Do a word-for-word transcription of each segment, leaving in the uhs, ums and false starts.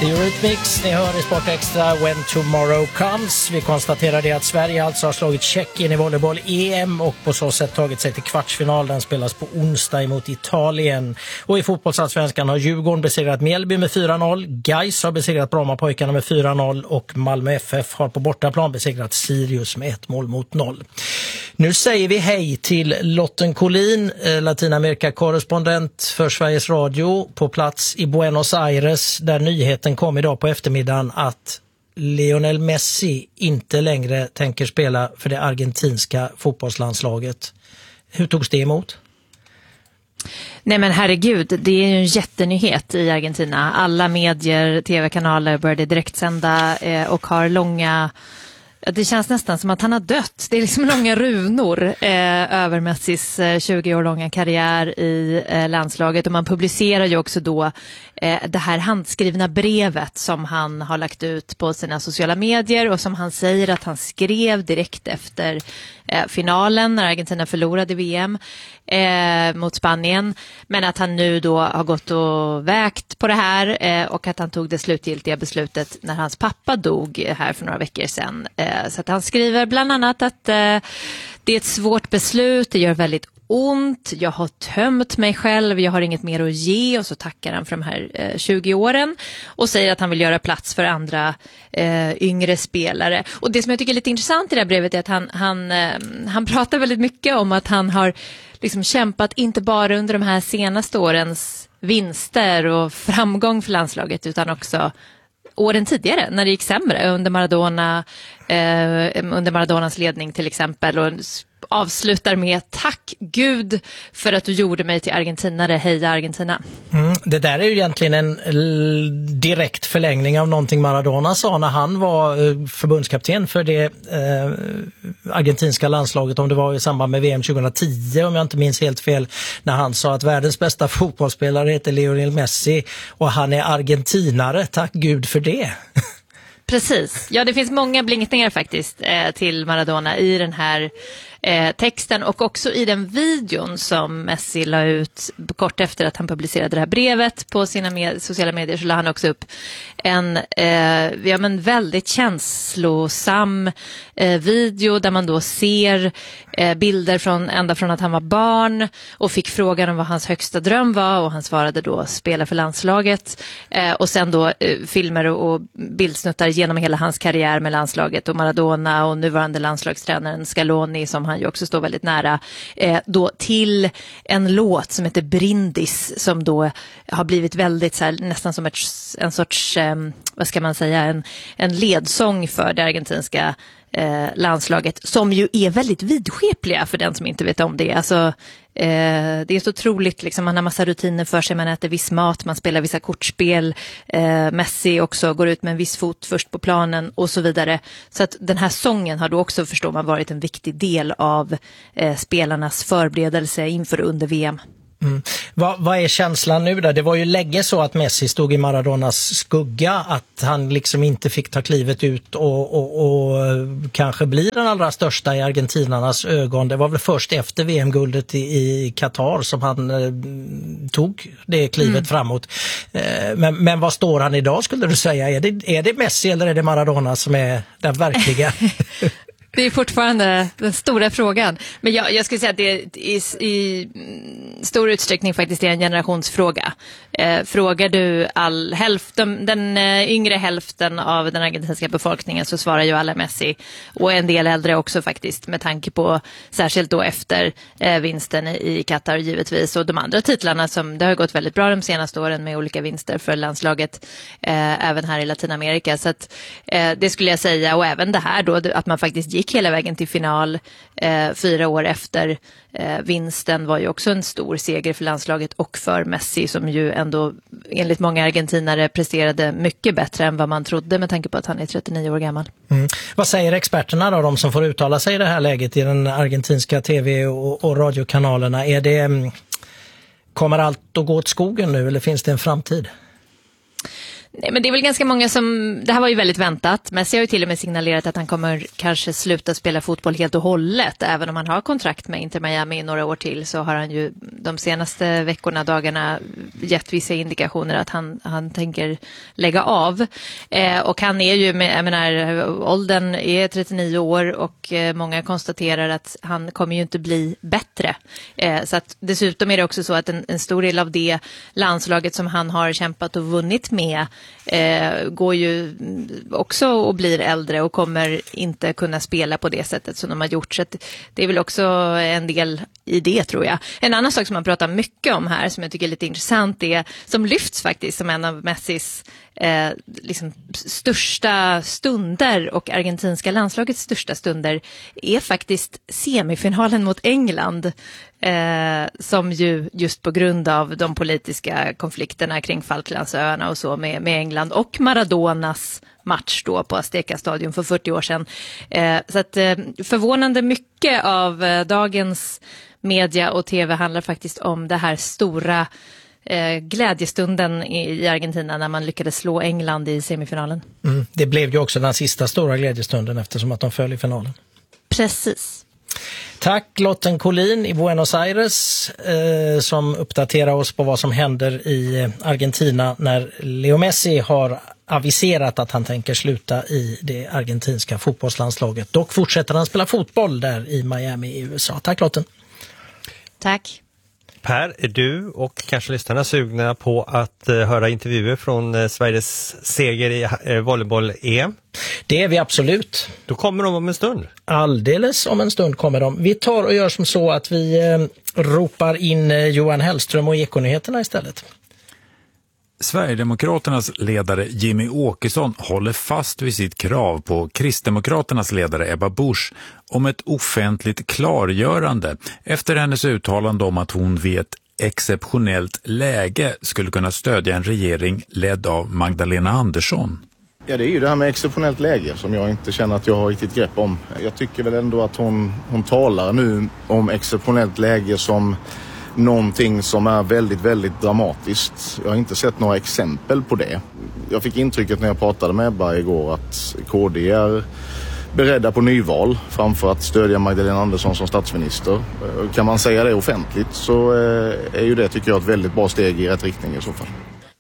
Eurythmics, ni hör i Sport Extra When Tomorrow Comes. Vi konstaterar det att Sverige alltså har slagit Tjeckien i volleyboll-E M och på så sätt tagit sig till kvartsfinal. Den spelas på onsdag emot Italien. Och i fotbollsallsvenskan har Djurgården besegrat Mjällby med fyra noll. Gais har besegrat Brommapojkarna med fyra noll och Malmö F F har på bortaplan besegrat Sirius med ett mål mot noll. Nu säger vi hej till Lotten Collin, Latinamerika-korrespondent för Sveriges Radio på plats i Buenos Aires, där nyheten kom idag på eftermiddagen att Lionel Messi inte längre tänker spela för det argentinska fotbollslandslaget. Hur togs det emot? Nej men herregud, det är ju en jättenyhet i Argentina. Alla medier, tv-kanaler började direktsända eh, och har långa... Det känns nästan som att han har dött. Det är liksom långa runor eh, över Messis eh, tjugo år långa karriär i eh, landslaget. Och man publicerar ju också då eh, det här handskrivna brevet som han har lagt ut på sina sociala medier och som han säger att han skrev direkt efter eh, finalen när Argentina förlorade V M eh, mot Spanien. Men att han nu då har gått och vägt på det här eh, och att han tog det slutgiltiga beslutet när hans pappa dog här för några veckor sedan. Eh, Så att han skriver bland annat att eh, det är ett svårt beslut, det gör väldigt ont, jag har tömt mig själv, jag har inget mer att ge, och så tackar han för de här eh, tjugo åren och säger att han vill göra plats för andra eh, yngre spelare. Och det som jag tycker är lite intressant i det här brevet är att han, han, eh, han pratar väldigt mycket om att han har liksom kämpat inte bara under de här senaste årens vinster och framgång för landslaget utan också åren tidigare när det gick sämre under Maradona eh, under Maradonas ledning till exempel, och avslutar med tack Gud för att du gjorde mig till argentinare, heja Argentina. Mm, det där är ju egentligen en l- direkt förlängning av någonting Maradona sa när han var eh, förbundskapten för det eh, argentinska landslaget, om det var i samband med V M tjugohundratio om jag inte minns helt fel, när han sa att världens bästa fotbollsspelare heter Lionel Messi och han är argentinare, tack Gud för det. Precis, ja det finns många blinkningar faktiskt eh, till Maradona i den här eh, texten och också i den videon som Messi la ut kort efter att han publicerade det här brevet på sina med- sociala medier, så la han också upp en eh, ja, men väldigt känslosam eh, video där man då ser eh, bilder från ända från att han var barn och fick frågan om vad hans högsta dröm var och han svarade då spela för landslaget eh, och sen då eh, filmer och, och bildsnuttar genom hela hans karriär med landslaget och Maradona och nuvarande landslagstränaren Scaloni som han ju också står väldigt nära eh, då till en låt som heter Brindis som då har blivit väldigt så här, nästan som ett, en sorts eh, vad ska man säga en, en ledsång för det argentinska eh, landslaget som ju är väldigt vidskepliga för den som inte vet om det. Alltså Eh, det är så otroligt, liksom, man har massa rutiner för sig, man äter viss mat, man spelar vissa kortspel, eh, Messi också går ut med en viss fot först på planen och så vidare. Så att den här sången har då också, förstår man, varit en viktig del av eh, spelarnas förberedelse inför under V M. Mm. Vad, vad är känslan nu då? Det var ju länge så att Messi stod i Maradonas skugga, att han liksom inte fick ta klivet ut och, och, och kanske blir den allra största i argentinarnas ögon. Det var väl först efter V M-guldet i, i Qatar som han eh, tog det klivet mm. framåt. Eh, men, men vad står han idag, skulle du säga? Är det, är det Messi eller är det Maradona som är den verkliga? Det är fortfarande den stora frågan. Men jag, jag skulle säga att det i, i stor utsträckning faktiskt är en generationsfråga. Eh, frågar du all hälften, den eh, yngre hälften av den argentinska befolkningen så svarar ju alla Messi. Och en del äldre också faktiskt, med tanke på särskilt då efter eh, vinsten i Qatar givetvis. Och de andra titlarna som det har gått väldigt bra de senaste åren med olika vinster för landslaget eh, även här i Latinamerika. Så att eh, det skulle jag säga, och även det här då att man faktiskt gick hela vägen till final eh, fyra år efter eh, vinsten var ju också en stor seger för landslaget och för Messi som ju ändå enligt många argentinare presterade mycket bättre än vad man trodde med tanke på att han är trettionio år gammal. Mm. Vad säger experterna då, de som får uttala sig i det här läget i den argentinska tv- och, och radiokanalerna? Är det, kommer allt att gå åt skogen nu eller finns det en framtid? Nej, men det är väl ganska många som, det här var ju väldigt väntat, Messi har ju till och med signalerat att han kommer kanske sluta spela fotboll helt och hållet, även om han har kontrakt med Inter Miami i några år till, så har han ju de senaste veckorna, dagarna gett vissa indikationer att han, han tänker lägga av. Eh, och han är ju, med, jag menar, åldern är trettionio år och eh, många konstaterar att han kommer ju inte bli bättre. Eh, så att dessutom är det också så att en, en stor del av det landslaget som han har kämpat och vunnit med Eh, går ju också och blir äldre och kommer inte kunna spela på det sättet som de har gjort. Så att det är väl också en del i det, tror jag. En annan sak som man pratar mycket om här som jag tycker är lite intressant är, som lyfts faktiskt som en av Messis eh, liksom största stunder och argentinska landslagets största stunder är faktiskt semifinalen mot England. Eh, som ju just på grund av de politiska konflikterna kring Falklandsöarna och så med, med England och Maradonas match då på Azteca Stadium för fyrtio år sedan. Eh, så att eh, förvånande mycket av eh, dagens media och tv handlar faktiskt om det här stora eh, glädjestunden i, i Argentina när man lyckades slå England i semifinalen. Mm, det blev ju också den sista stora glädjestunden eftersom att de föll i finalen. Precis. Tack Lotten Collin i Buenos Aires eh, som uppdaterar oss på vad som händer i Argentina när Leo Messi har aviserat att han tänker sluta i det argentinska fotbollslandslaget. Dock fortsätter han spela fotboll där i Miami i U S A. Tack Lotten. Tack. Per, är du och kanske lyssnarna sugna på att uh, höra intervjuer från uh, Sveriges seger i uh, volleyboll-E M? Det är vi absolut. Då kommer de om en stund. Alldeles om en stund kommer de. Vi tar och gör som så att vi eh, ropar in eh, Johan Hellström och Ekonyheterna istället. Sverigedemokraternas ledare Jimmy Åkesson håller fast vid sitt krav på Kristdemokraternas ledare Ebba Busch om ett offentligt klargörande efter hennes uttalande om att hon vid ett exceptionellt läge skulle kunna stödja en regering ledd av Magdalena Andersson. Ja, det är ju det här med exceptionellt läge som jag inte känner att jag har riktigt grepp om. Jag tycker väl ändå att hon, hon talar nu om exceptionellt läge som någonting som är väldigt, väldigt dramatiskt. Jag har inte sett några exempel på det. Jag fick intrycket när jag pratade med Ebba igår att K D är beredda på nyval framför att stödja Magdalena Andersson som statsminister. Kan man säga det offentligt så är ju det, tycker jag, ett väldigt bra steg i rätt riktning i så fall.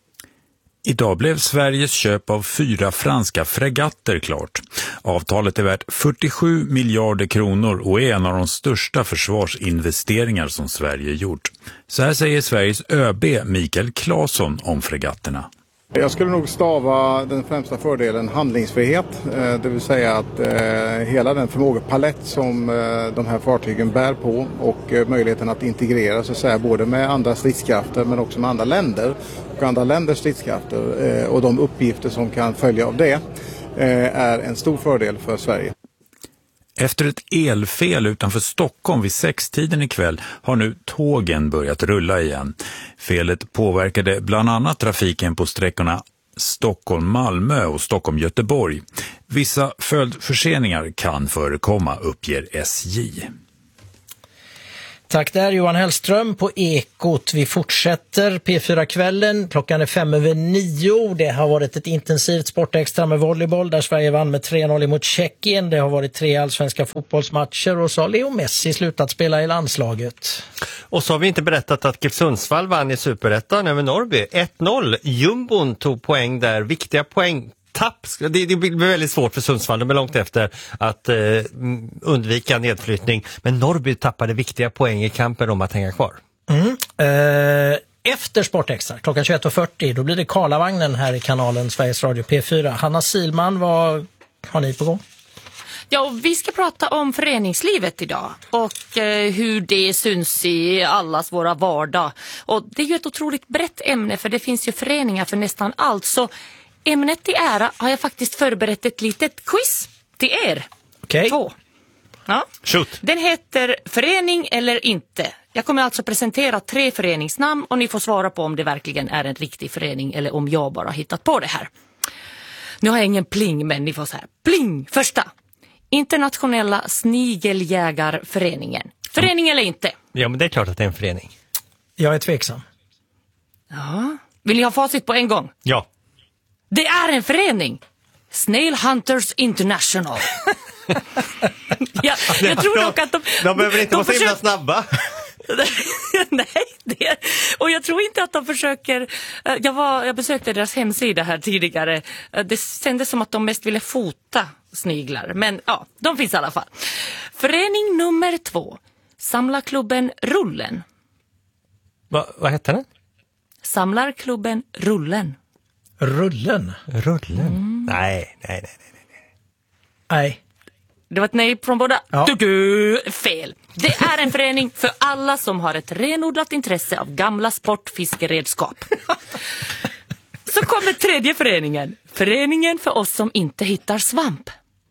Idag blev Sveriges köp av fyra franska fregatter klart. Avtalet är värt fyrtiosju miljarder kronor och är en av de största försvarsinvesteringar som Sverige gjort. Så här säger Sveriges ÖB Mikael Claesson om fregatterna. Jag skulle nog stava den främsta fördelen handlingsfrihet, det vill säga att hela den förmågepalett som de här fartygen bär på och möjligheten att integrera så att säga, både med andra stridskrafter men också med andra länder och andra länders stridskrafter och de uppgifter som kan följa av det är en stor fördel för Sverige. Efter ett elfel utanför Stockholm vid sextiden ikväll har nu tågen börjat rulla igen. Felet påverkade bland annat trafiken på sträckorna Stockholm-Malmö och Stockholm-Göteborg. Vissa följdförseningar kan förekomma, uppger S J. Tack där Johan Hellström på Ekot. Vi fortsätter P fyra-kvällen. Klockan är fem över nio. Det har varit ett intensivt sportextra med volleyboll där Sverige vann med tre noll mot Tjeckien. Det har varit tre allsvenska fotbollsmatcher och så har Leo Messi slutat spela i landslaget. Och så har vi inte berättat att GIF Sundsvall vann i Superettan över Norrby. ett noll. Jumbon tog poäng där. Viktiga poäng. Tapp. Det, det blir väldigt svårt för Sundsvall. De är långt efter att eh, undvika nedflyttning. Men Norrby tappade viktiga poäng i kampen om att hänga kvar. Mm. Eh, efter Sportextra, klockan tjugoett och fyrtio, då blir det Karlavagnen här i kanalen Sveriges Radio P fyra. Hanna Silman, vad har ni på gång? Ja, och vi ska prata om föreningslivet idag och eh, hur det syns i allas våra vardag. Och det är ju ett otroligt brett ämne för det finns ju föreningar för nästan allt. Så ämnet i ära har jag faktiskt förberett ett litet quiz till er. Okej. Två. Ja. Shoot. Den heter Förening eller inte. Jag kommer alltså presentera tre föreningsnamn och ni får svara på om det verkligen är en riktig förening eller om jag bara hittat på det här. Nu har jag ingen pling, men ni får så här. Pling! Första. Internationella snigeljägarföreningen. Förening eller inte? Ja, men det är klart att det är en förening. Jag är tveksam. Ja. Vill ni ha facit på en gång? Ja. Det är en förening. Snail Hunters International. jag, jag tror dock att de... De behöver inte de vara så himla försöker... snabba. Nej, det, och jag tror inte att de försöker, jag, var, jag besökte deras hemsida här tidigare, det kändes som att de mest ville fota sniglar, men ja, de finns i alla fall. Förening nummer två, Samlarklubben Rullen. Va, vad heter den? Samlarklubben Rullen. Rullen? Rullen? Mm. Nej, nej, nej, nej, nej. Nej. Det var ett nej från båda. Ja. Du, du, fel. Det är en förening för alla som har ett renodlat intresse av gamla sportfiskeredskap. Så kommer tredje föreningen. Föreningen för oss som inte hittar svamp.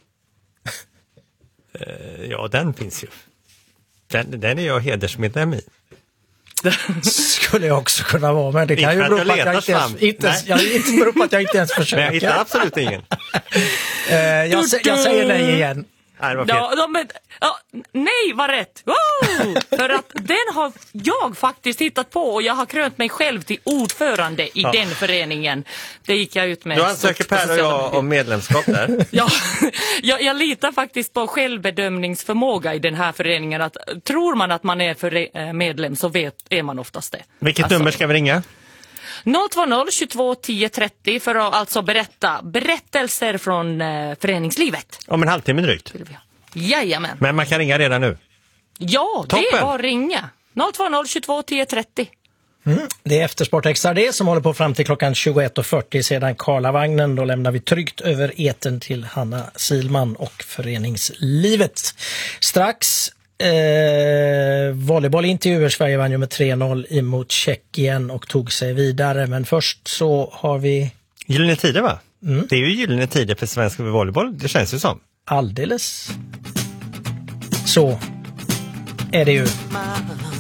Uh, ja, den finns ju. Den, den är jag hedersmedlem i. Skulle jag också kunna vara, men det kan ju bero på att jag inte ens, inte, jag, inte beror på att jag inte ens försöker. Men jag hittar absolut ingen. uh, jag, jag säger nej igen. Nej, det var fel. Ja, de, ja, nej, var rätt. Wow! För att den har jag faktiskt hittat på och jag har krönt mig själv till ordförande i ja. den föreningen. Det gick jag ut med. Du ansöker Per och jag om medlemskap där. Ja, jag, jag litar faktiskt på självbedömningsförmåga i den här föreningen. Att, tror man att man är för medlem så vet, är man oftast det. Vilket alltså, nummer ska vi ringa? noll två noll tjugotvå tio trettio för att alltså berätta berättelser från eh, föreningslivet. Om en halvtimme drygt. Jajamän. Men man kan ringa redan nu. Ja, Toppen. Det var ringa. noll två noll tjugotvå tio trettio. Mm. Det är Eftersport Extra det som håller på fram till klockan tjugoett och fyrtio sedan Karlavagnen. Då lämnar vi tryggt över eten till Hanna Silman och föreningslivet. Strax Eh, volleybollintervjuer. Sverige vann ju med tre noll emot Tjeckien och tog sig vidare. Men först så har vi... Gyllene tider, va? Mm. Det är ju gyllene tider för svensk volleyboll, det känns ju som. Alldeles. Så är det ju.